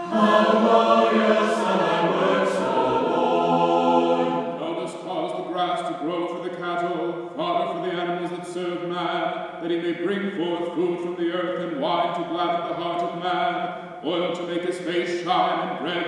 How glorious are thy works, O Lord! Thou dost cause the grass to grow for the cattle, fodder for the animals that serve man, that he may bring forth food from the earth, and wine to gladden the heart of man, oil to make his face shine, and bread